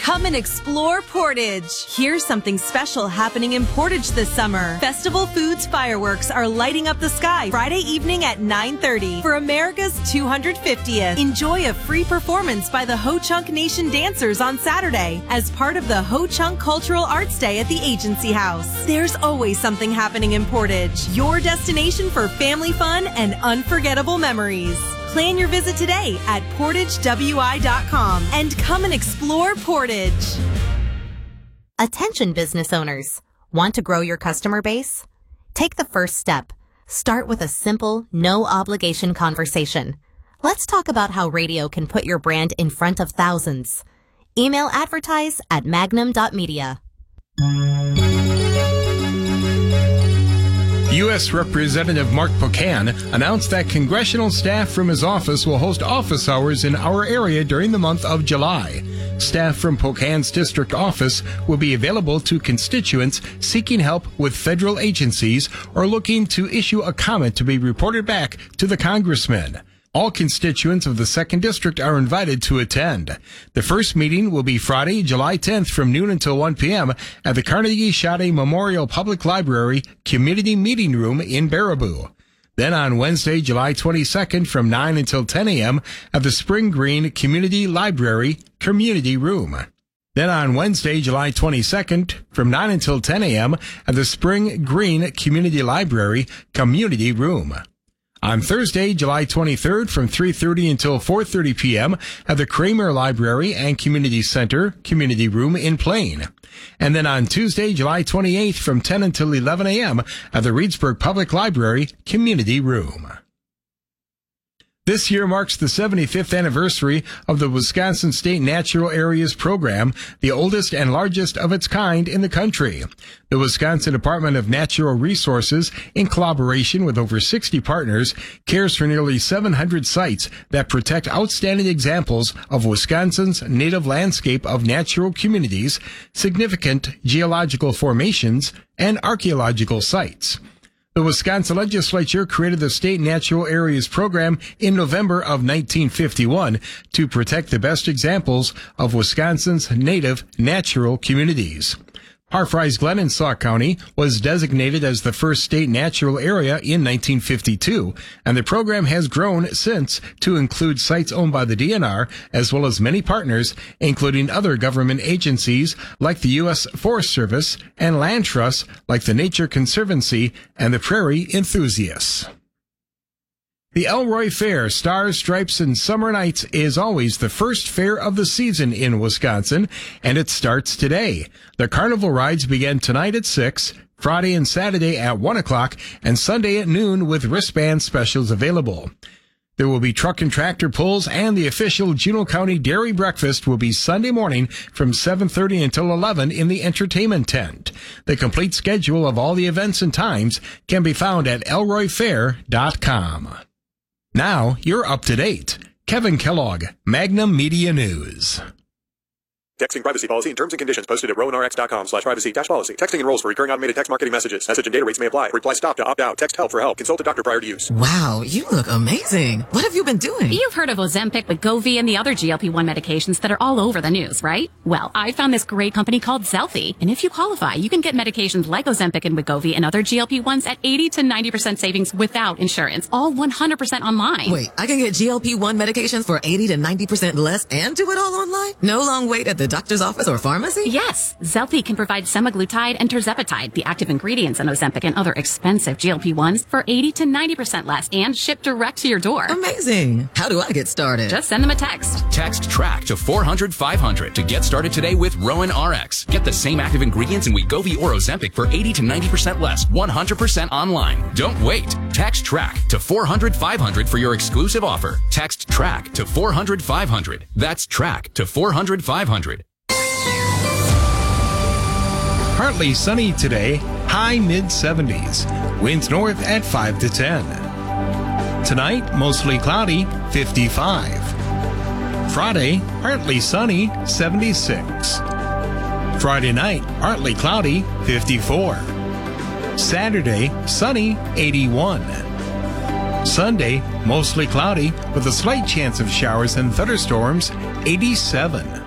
Come and explore Portage. Here's something special happening in Portage this summer. Festival Foods fireworks are lighting up the sky Friday evening at 9:30 for America's 250th. Enjoy a free performance by the Ho-Chunk Nation dancers on Saturday as part of the Ho-Chunk Cultural Arts Day at the Agency House. There's always something happening in Portage. Your destination for family fun and unforgettable memories. Plan your visit today at portagewi.com and come and explore Portage. Attention business owners. Want to grow your customer base? Take the first step. Start with a simple, no-obligation conversation. Let's talk about how radio can put your brand in front of thousands. Email advertise@magnum.media. U.S. Representative Mark Pocan announced that congressional staff from his office will host office hours in our area during the month of July. Staff from Pocan's district office will be available to constituents seeking help with federal agencies or looking to issue a comment to be reported back to the congressman. All constituents of the 2nd District are invited to attend. The first meeting will be Friday, July 10th from noon until 1 p.m. at the Carnegie Shade Memorial Public Library Community Meeting Room in Baraboo. Then on Wednesday, July 22nd from 9 until 10 a.m. at the Spring Green Community Library Community Room. Then on Wednesday, July 22nd from 9 until 10 a.m. at the Spring Green Community Library Community Room. On Thursday, July 23rd from 3:30 until 4:30 p.m. at the Kramer Library and Community Center Community Room in Plain. And then on Tuesday, July 28th from 10 until 11 a.m. at the Reedsburg Public Library Community Room. This year marks the 75th anniversary of the Wisconsin State Natural Areas Program, the oldest and largest of its kind in the country. The Wisconsin Department of Natural Resources, in collaboration with over 60 partners, cares for nearly 700 sites that protect outstanding examples of Wisconsin's native landscape of natural communities, significant geological formations, and archaeological sites. The Wisconsin legislature created the State Natural Areas Program in November of 1951 to protect the best examples of Wisconsin's native natural communities. Parfrey's Glen in Sauk County was designated as the first state natural area in 1952, and the program has grown since to include sites owned by the DNR as well as many partners, including other government agencies like the U.S. Forest Service and land trusts like the Nature Conservancy and the Prairie Enthusiasts. The Elroy Fair, Stars, Stripes, and Summer Nights is always the first fair of the season in Wisconsin, and it starts today. The carnival rides begin tonight at 6, Friday and Saturday at 1 o'clock, and Sunday at noon with wristband specials available. There will be truck and tractor pulls, and the official Juneau County Dairy Breakfast will be Sunday morning from 7:30 until 11 in the entertainment tent. The complete schedule of all the events and times can be found at elroyfair.com. Now, you're up to date. Kevin Kellogg, Magnum Media News. Texting privacy policy and terms and conditions posted at rowanrx.com/privacy-policy. Texting enrolls for recurring automated text marketing messages. Message and data rates may apply. Reply stop to opt out. Text help for help. Consult a doctor prior to use. Wow, you look amazing. What have you been doing? You've heard of Ozempic, Wegovy, and the other GLP-1 medications that are all over the news, right? Well, I found this great company called Zelfie, and if you qualify, you can get medications like Ozempic and Wegovy and other GLP-1s at 80 to 90% savings without insurance, all 100% online. Wait, I can get GLP-1 medications for 80 to 90% less and do it all online? No long wait at the doctor's office or pharmacy? Yes, Zelfie can provide semaglutide and tirzepatide, the active ingredients in Ozempic and other expensive GLP-1s, for 80 to 90% less and shipped direct to your door. Amazing. How do I get started? Just send them a text. Text TRACK to 400-500 to get started today with Rowan RX. Get the same active ingredients in Wegovy or Ozempic for 80 to 90% less, 100% online. Don't wait. Text TRACK to 400-500 for your exclusive offer. Text TRACK to 400-500. That's TRACK to 400-500. Partly sunny today, high mid-70s. Winds north at 5 to 10. Tonight, mostly cloudy, 55. Friday, partly sunny, 76. Friday night, partly cloudy, 54. Saturday, sunny, 81. Sunday, mostly cloudy with a slight chance of showers and thunderstorms, 87.